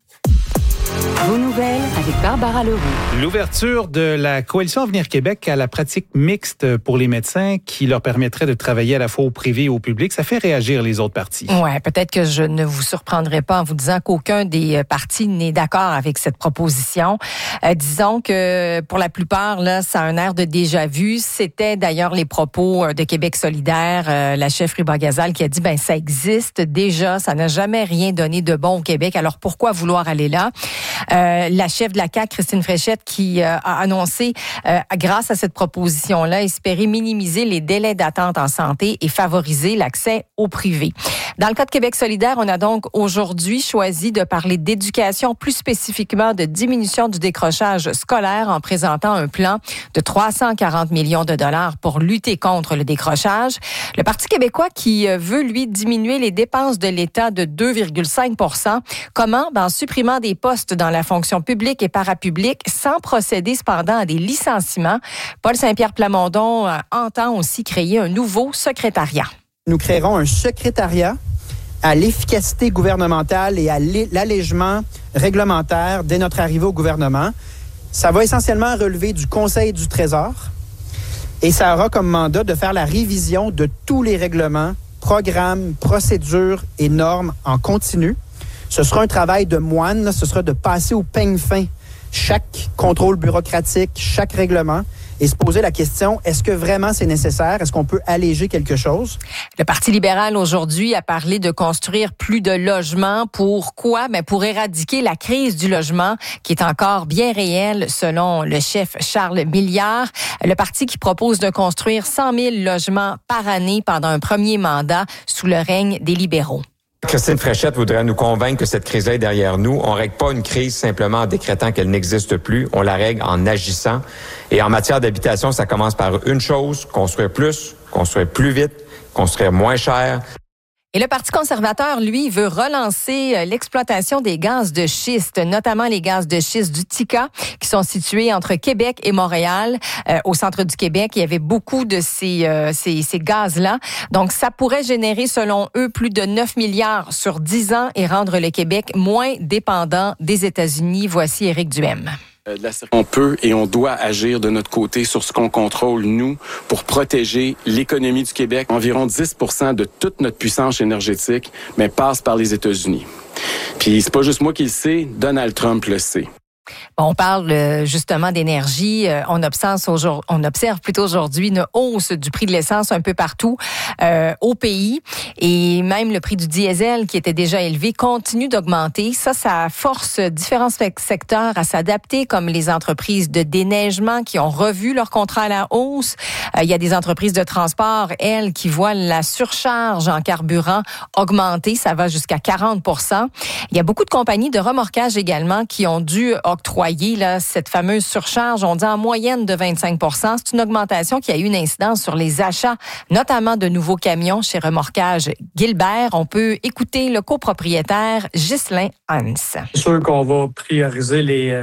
Vos nouvelles avec Barbara Leroux. L'ouverture de la Coalition Avenir Québec à la pratique mixte pour les médecins qui leur permettrait de travailler à la fois au privé et au public, ça fait réagir les autres partis. Ouais, peut-être que je ne vous surprendrai pas en vous disant qu'aucun des partis n'est d'accord avec cette proposition. Disons que pour la plupart, là, ça a un air de déjà-vu. C'était d'ailleurs les propos de Québec solidaire, la chef Ruba Gazal qui a dit, ça existe déjà, ça n'a jamais rien donné de bon au Québec, alors pourquoi vouloir aller là? La chef de la CAQ, Christine Fréchette, qui a annoncé, grâce à cette proposition-là, espérer minimiser les délais d'attente en santé et favoriser l'accès au privé. Dans le cas de Québec solidaire, on a donc aujourd'hui choisi de parler d'éducation, plus spécifiquement de diminution du décrochage scolaire en présentant un plan de 340 millions de dollars pour lutter contre le décrochage. Le Parti québécois qui veut, lui, diminuer les dépenses de l'État de 2,5 %. Comment? En supprimant des postes dans la fonction publique et parapublique sans procéder cependant à des licenciements. Paul Saint-Pierre Plamondon entend aussi créer un nouveau secrétariat. Nous créerons un secrétariat à l'efficacité gouvernementale et à l'allègement réglementaire dès notre arrivée au gouvernement. Ça va essentiellement relever du Conseil du Trésor et ça aura comme mandat de faire la révision de tous les règlements, programmes, procédures et normes en continu. Ce sera un travail de moine, ce sera de passer au peigne fin chaque contrôle bureaucratique, chaque règlement et se poser la question, est-ce que vraiment c'est nécessaire? Est-ce qu'on peut alléger quelque chose? Le Parti libéral aujourd'hui a parlé de construire plus de logements. Pourquoi? Pour éradiquer la crise du logement qui est encore bien réelle selon le chef Charles Milliard. Le parti qui propose de construire 100 000 logements par année pendant un premier mandat sous le règne des libéraux. Christine Fréchette voudrait nous convaincre que cette crise-là est derrière nous. On règle pas une crise simplement en décrétant qu'elle n'existe plus. On la règle en agissant. Et en matière d'habitation, ça commence par une chose, construire plus vite, construire moins cher. Et le Parti conservateur, lui, veut relancer l'exploitation des gaz de schiste, notamment les gaz de schiste du Tika, qui sont situés entre Québec et Montréal. Au centre du Québec, il y avait beaucoup de ces gaz-là. Donc, ça pourrait générer, selon eux, plus de 9 milliards sur 10 ans et rendre le Québec moins dépendant des États-Unis. Voici Éric Duhem. On peut et on doit agir de notre côté sur ce qu'on contrôle, nous, pour protéger l'économie du Québec. Environ 10 % de toute notre puissance énergétique passe par les États-Unis. Puis c'est pas juste moi qui le sais, Donald Trump le sait. On parle justement d'énergie. On observe plutôt aujourd'hui une hausse du prix de l'essence un peu partout au pays. Et même le prix du diesel, qui était déjà élevé, continue d'augmenter. Ça force différents secteurs à s'adapter, comme les entreprises de déneigement qui ont revu leur contrat à la hausse. Il y a des entreprises de transport, elles, qui voient la surcharge en carburant augmenter. Ça va jusqu'à 40 %. Il y a beaucoup de compagnies de remorquage également qui ont dû octroyer cette fameuse surcharge, on dit en moyenne de 25 %. C'est une augmentation qui a eu une incidence sur les achats, notamment de nouveaux camions chez Remorquage Gilbert. On peut écouter le copropriétaire Ghislain Hans. C'est sûr qu'on va prioriser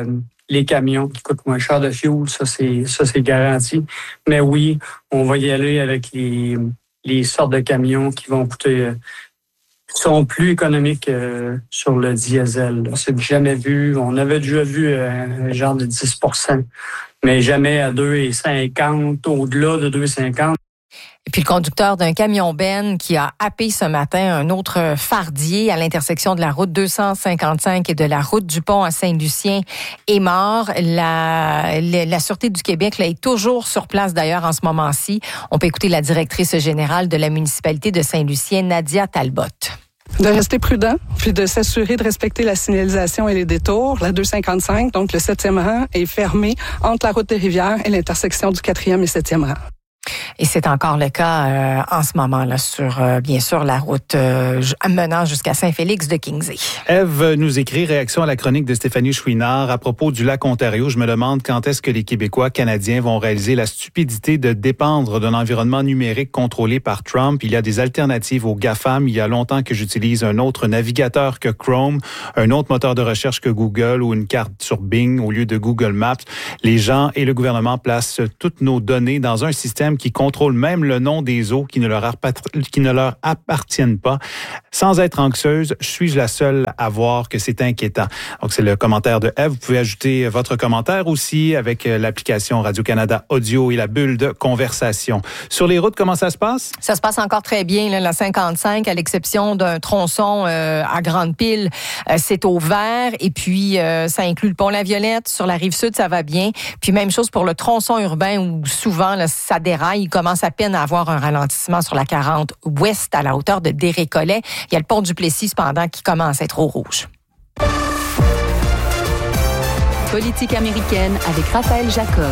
les camions qui coûtent moins cher de fuel, ça c'est garanti. Mais oui, on va y aller avec les sortes de camions qui vont coûter, sont plus économiques sur le diesel. C'est jamais vu. On avait déjà vu un genre de 10%, mais jamais à 2,50, au-delà de 2,50. Et puis le conducteur d'un camion Ben qui a happé ce matin un autre fardier à l'intersection de la route 255 et de la route du pont à Saint-Lucien est mort. La Sûreté du Québec là, est toujours sur place d'ailleurs en ce moment-ci. On peut écouter la directrice générale de la municipalité de Saint-Lucien, Nadia Talbot. De rester prudent, puis de s'assurer de respecter la signalisation et les détours. La 255, donc le 7e rang, est fermée entre la route des Rivières et l'intersection du 4e et 7e rang. Et c'est encore le cas en ce moment là sur bien sûr la route menant jusqu'à Saint-Félix de Kingsey. Ève nous écrit réaction à la chronique de Stéphanie Chouinard à propos du lac Ontario. Je me demande quand est-ce que les Québécois canadiens vont réaliser la stupidité de dépendre d'un environnement numérique contrôlé par Trump. Il y a des alternatives aux GAFAM. Il y a longtemps que j'utilise un autre navigateur que Chrome, un autre moteur de recherche que Google ou une carte sur Bing au lieu de Google Maps. Les gens et le gouvernement placent toutes nos données dans un système qui contrôle même le nom des eaux qui ne leur appartiennent pas. Sans être anxieuse, suis-je la seule à voir que c'est inquiétant? Donc, c'est le commentaire de Ève. Vous pouvez ajouter votre commentaire aussi avec l'application Radio-Canada Audio et la bulle de conversation. Sur les routes, comment ça se passe? Ça se passe encore très bien. Là, la 55, à l'exception d'un tronçon à Grande-Pile, c'est au vert. Et puis, ça inclut le pont La Violette. Sur la Rive-Sud, ça va bien. Puis, même chose pour le tronçon urbain où souvent, là, ça déraille. Il commence à peine à avoir un ralentissement sur la 40 ouest à la hauteur de Desrécollets. Il y a le pont du Plessis, cependant, qui commence à être au rouge. Politique américaine avec Raphaël Jacob.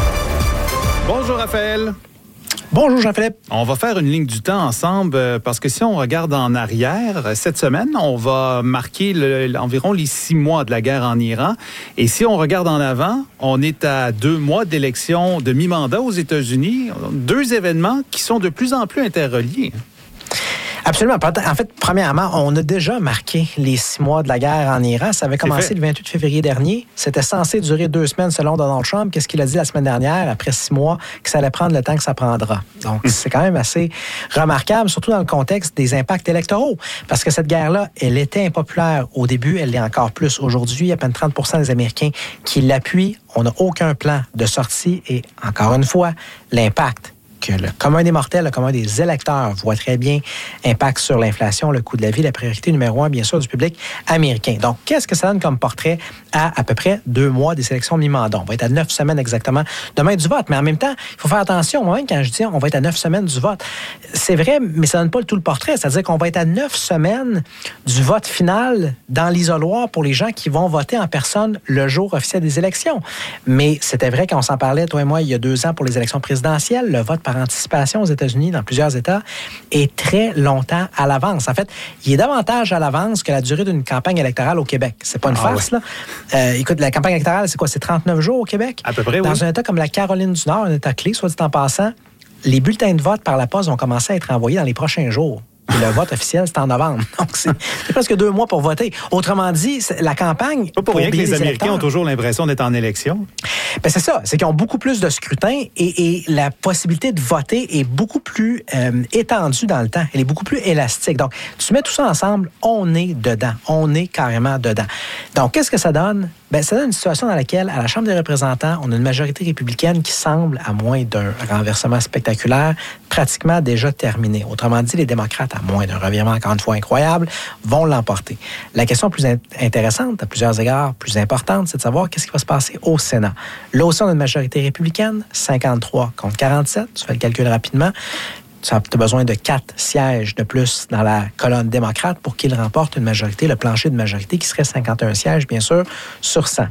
Bonjour Raphaël. Bonjour Jean-Philippe. On va faire une ligne du temps ensemble parce que si on regarde en arrière, cette semaine, on va marquer environ les 6 mois de la guerre en Iran. Et si on regarde en avant, on est à 2 mois d'élection de mi-mandat aux États-Unis. 2 événements qui sont de plus en plus interreliés. Absolument. En fait, premièrement, on a déjà marqué les 6 mois de la guerre en Iran. Ça avait commencé le 28 février dernier. C'était censé durer 2 semaines selon Donald Trump. Qu'est-ce qu'il a dit la semaine dernière, après 6 mois, que ça allait prendre le temps que ça prendra. Donc, c'est quand même assez remarquable, surtout dans le contexte des impacts électoraux. Parce que cette guerre-là, elle était impopulaire au début. Elle l'est encore plus aujourd'hui. Il y a à peine 30% des Américains qui l'appuient. On n'a aucun plan de sortie. Et encore une fois, l'impact que le commun des mortels, le commun des électeurs voit très bien, impact sur l'inflation, le coût de la vie, la priorité numéro 1, bien sûr, du public américain. Donc, qu'est-ce que ça donne comme portrait à peu près 2 mois des élections mi-mandat? On va être à 9 semaines exactement demain du vote. Mais en même temps, il faut faire attention, moi, quand je dis on va être à 9 semaines du vote. C'est vrai, mais ça ne donne pas tout le portrait. C'est-à-dire qu'on va être à 9 semaines du vote final dans l'isoloir pour les gens qui vont voter en personne le jour officiel des élections. Mais c'était vrai quand on s'en parlait, toi et moi, il y a 2 ans pour les élections présidentielles, le vote par anticipation aux États-Unis, dans plusieurs États, est très longtemps à l'avance. En fait, il est davantage à l'avance que la durée d'une campagne électorale au Québec. C'est pas une farce, là. Écoute, la campagne électorale, c'est quoi? C'est 39 jours au Québec? À peu près, oui. Dans un État comme la Caroline du Nord, un État clé, soit dit en passant, les bulletins de vote par la poste vont commencer à être envoyés dans les prochains jours. Et le vote officiel, c'est en novembre. Donc, c'est presque 2 mois pour voter. Autrement dit, la campagne... Pas pour rien que les Américains ont toujours l'impression d'être en élection. Ben c'est ça. C'est qu'ils ont beaucoup plus de scrutin et la possibilité de voter est beaucoup plus étendue dans le temps. Elle est beaucoup plus élastique. Donc, tu mets tout ça ensemble, on est dedans. On est carrément dedans. Donc, qu'est-ce que ça donne? Ben, ça donne une situation dans laquelle, à la Chambre des représentants, on a une majorité républicaine qui semble, à moins d'un renversement spectaculaire, pratiquement déjà terminée. Autrement dit, les démocrates, à moins d'un revirement encore une fois incroyable, vont l'emporter. La question plus intéressante, à plusieurs égards plus importante, c'est de savoir qu'est-ce qui va se passer au Sénat. Là aussi, on a une majorité républicaine, 53 contre 47. Tu fais le calcul rapidement. Tu as besoin de 4 sièges de plus dans la colonne démocrate pour qu'il remporte une majorité, le plancher de majorité qui serait 51 sièges, bien sûr, sur 100.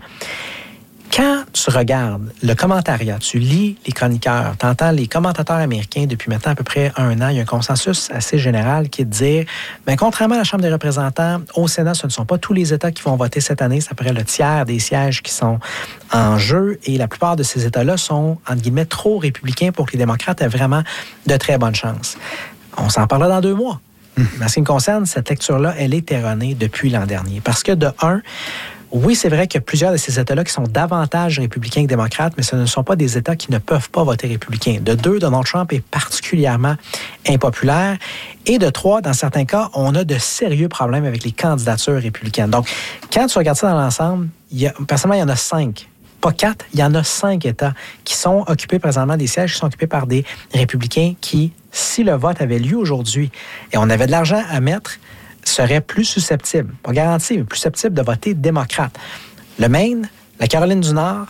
Quand tu regardes le commentariat, tu lis les chroniqueurs, tu entends les commentateurs américains depuis maintenant à peu près 1 an, il y a un consensus assez général qui est de dire, bien, contrairement à la Chambre des représentants, au Sénat, ce ne sont pas tous les États qui vont voter cette année, c'est à peu près le tiers des sièges qui sont en jeu et la plupart de ces États-là sont, entre guillemets, trop républicains pour que les démocrates aient vraiment de très bonnes chances. On s'en parlera dans 2 mois. Mais en ce qui me concerne, cette lecture-là, elle est erronée depuis l'an dernier. Parce que de 1, Oui, c'est vrai qu'il y a plusieurs de ces États-là qui sont davantage républicains que démocrates, mais ce ne sont pas des États qui ne peuvent pas voter républicain. De 2, Donald Trump est particulièrement impopulaire. Et de 3, dans certains cas, on a de sérieux problèmes avec les candidatures républicaines. Donc, quand tu regardes ça dans l'ensemble, personnellement, il y en a 5. Pas 4, il y en a 5 États qui sont occupés présentement des sièges qui sont occupés par des républicains qui, si le vote avait lieu aujourd'hui et on avait de l'argent à mettre, seraient plus susceptibles, pas garantis, mais plus susceptibles de voter démocrate. Le Maine, la Caroline du Nord,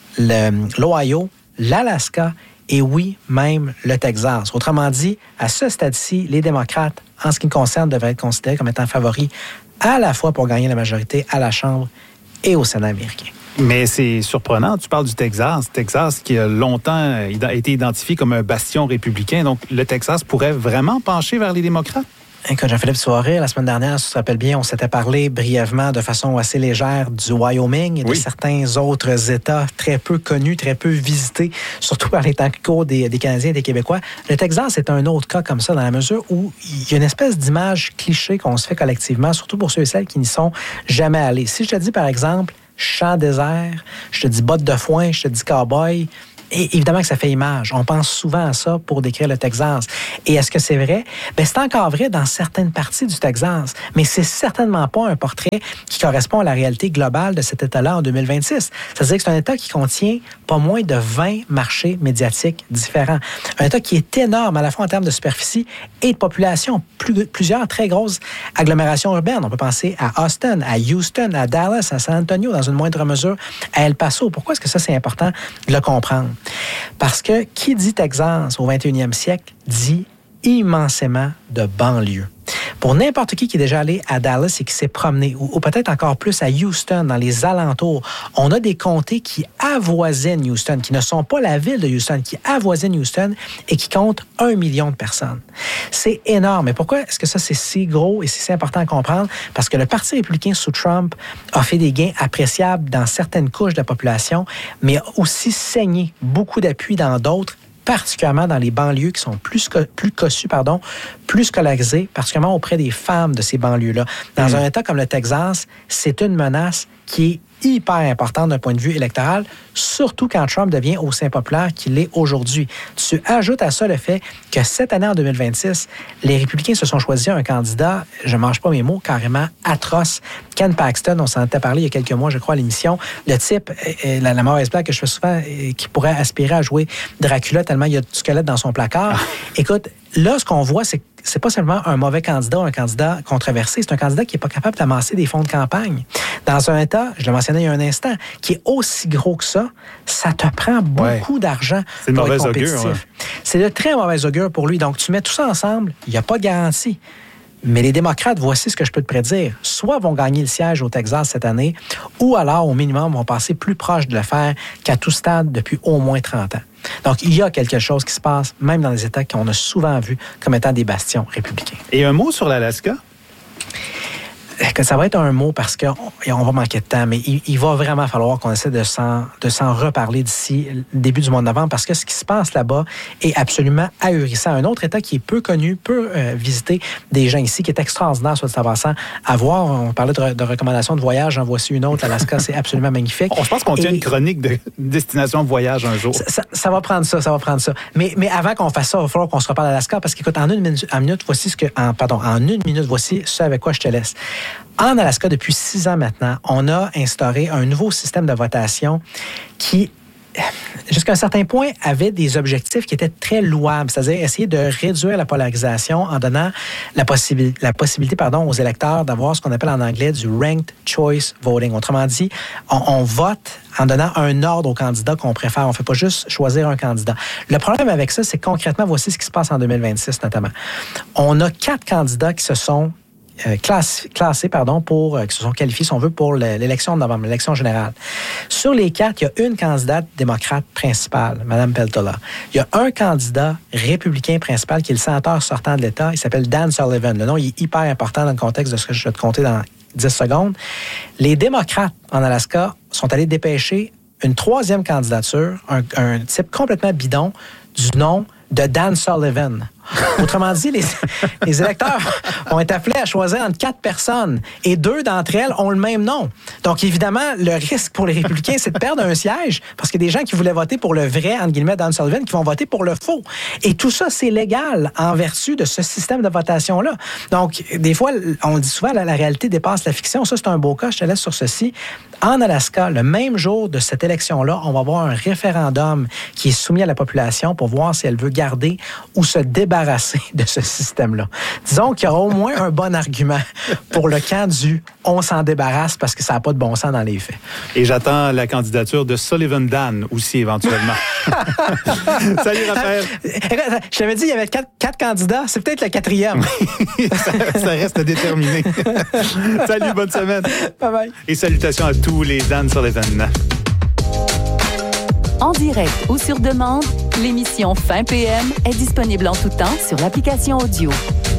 l'Ohio, l'Alaska et oui, même le Texas. Autrement dit, à ce stade-ci, les démocrates, en ce qui me concerne, devraient être considérés comme étant favoris à la fois pour gagner la majorité à la Chambre et au Sénat américain. Mais c'est surprenant, tu parles du Texas. Texas qui a longtemps été identifié comme un bastion républicain. Donc, le Texas pourrait vraiment pencher vers les démocrates? Écoute, Jean-Philippe Souaré, la semaine dernière, si tu te rappelles bien, on s'était parlé brièvement de façon assez légère du Wyoming et de certains autres États très peu connus, très peu visités, surtout par les temps courts des Canadiens et des Québécois. Le Texas est un autre cas comme ça, dans la mesure où il y a une espèce d'image cliché qu'on se fait collectivement, surtout pour ceux et celles qui n'y sont jamais allés. Si je te dis, par exemple, champ désert, je te dis bottes de foin, je te dis cowboy, et évidemment que ça fait image. On pense souvent à ça pour décrire le Texas. Et est-ce que c'est vrai? Bien, c'est encore vrai dans certaines parties du Texas, mais c'est certainement pas un portrait qui correspond à la réalité globale de cet État-là en 2026. C'est-à-dire que c'est un État qui contient pas moins de 20 marchés médiatiques différents. Un État qui est énorme à la fois en termes de superficie et de population. Plusieurs très grosses agglomérations urbaines. On peut penser à Austin, à Houston, à Dallas, à San Antonio, dans une moindre mesure, à El Paso. Pourquoi est-ce que ça, c'est important de le comprendre? Parce que qui dit Texas au 21e siècle dit immensément de banlieue. Pour n'importe qui est déjà allé à Dallas et qui s'est promené, ou peut-être encore plus à Houston, dans les alentours, on a des comtés qui avoisinent Houston, qui ne sont pas la ville de Houston, qui avoisinent Houston et qui comptent 1 million de personnes. C'est énorme. Et pourquoi est-ce que ça, c'est si gros et c'est si important à comprendre? Parce que le Parti républicain sous Trump a fait des gains appréciables dans certaines couches de la population, mais a aussi saigné beaucoup d'appui dans d'autres, particulièrement dans les banlieues qui sont plus cossues, plus scolarisées, particulièrement auprès des femmes de ces banlieues-là. Dans un État comme le Texas, c'est une menace qui est hyper importante d'un point de vue électoral, surtout quand Trump devient aussi impopulaire qu'il l'est aujourd'hui. Tu ajoutes à ça le fait que cette année, en 2026, les républicains se sont choisis un candidat, je ne mange pas mes mots, carrément atroce. Ken Paxton, on s'en était parlé il y a quelques mois, je crois, à l'émission. Le type, la mauvaise blague que je fais souvent, qui pourrait aspirer à jouer Dracula tellement il y a du squelette dans son placard. Écoute, là, ce qu'on voit, c'est pas seulement un mauvais candidat ou un candidat controversé, c'est un candidat qui n'est pas capable d'amasser des fonds de campagne. Dans un État, je le mentionnais il y a un instant, qui est aussi gros que ça te prend beaucoup d'argent pour être compétitif. Augure, c'est de très mauvais augure pour lui. Donc, tu mets tout ça ensemble, il n'y a pas de garantie. Mais les démocrates, voici ce que je peux te prédire. Soit vont gagner le siège au Texas cette année, ou alors, au minimum, vont passer plus proche de le faire qu'à tout stade depuis au moins 30 ans. Donc, il y a quelque chose qui se passe, même dans les États qu'on a souvent vus comme étant des bastions républicains. Et un mot sur l'Alaska? Que ça va être un mot parce qu'on va manquer de temps, mais il va vraiment falloir qu'on essaie de s'en reparler d'ici le début du mois de novembre parce que ce qui se passe là-bas est absolument ahurissant. Un autre État qui est peu connu, peu visité des gens ici, qui est extraordinaire, soit dit en passant, à voir. On parlait de recommandations de voyage, en voici une autre. L'Alaska, c'est absolument magnifique. Je pense qu'on tient une chronique de destination de voyage un jour. Ça va prendre ça, Mais avant qu'on fasse ça, il va falloir qu'on se reparle d'Alaska parce qu'écoute, en une minute, voici ce avec quoi je te laisse. En Alaska, depuis 6 ans maintenant, on a instauré un nouveau système de votation qui, jusqu'à un certain point, avait des objectifs qui étaient très louables, c'est-à-dire essayer de réduire la polarisation en donnant la possibilité aux électeurs d'avoir ce qu'on appelle en anglais du ranked choice voting. Autrement dit, on vote en donnant un ordre au candidat qu'on préfère. On ne fait pas juste choisir un candidat. Le problème avec ça, c'est que concrètement, voici ce qui se passe en 2026 notamment. On a 4 candidats qui se sont classés qui se sont qualifiés, si on veut, pour l'élection de novembre, l'élection générale. Sur les 4, il y a une candidate démocrate principale, Mme Peltola. Il y a un candidat républicain principal qui est le sénateur sortant de l'État. Il s'appelle Dan Sullivan. Le nom il est hyper important dans le contexte de ce que je vais te compter dans 10 secondes. Les démocrates en Alaska sont allés dépêcher une 3e candidature, un type complètement bidon du nom de Dan Sullivan. Autrement dit, les électeurs ont été appelés à choisir entre 4 personnes et 2 d'entre elles ont le même nom. Donc, évidemment, le risque pour les républicains, c'est de perdre un siège parce qu'il y a des gens qui voulaient voter pour le vrai, entre guillemets, Dan Sullivan, qui vont voter pour le faux. Et tout ça, c'est légal en vertu de ce système de votation-là. Donc, des fois, on dit souvent, la réalité dépasse la fiction. Ça, c'est un beau cas. Je te laisse sur ceci. En Alaska, le même jour de cette élection-là, on va avoir un référendum qui est soumis à la population pour voir si elle veut garder ou se débarrasser de ce système-là. Disons qu'il y aura au moins un bon argument pour le camp du « on s'en débarrasse » parce que ça n'a pas de bon sens dans les faits. Et j'attends la candidature de Sullivan Dan aussi, éventuellement. Salut, Raphaël. Je t'avais dit qu'il y avait 4 candidats. C'est peut-être le 4e. ça reste à déterminer. Salut, bonne semaine. Bye-bye. Et salutations à tous les Dan Sullivan. En direct ou sur demande, l'émission Fin PM est disponible en tout temps sur l'application audio.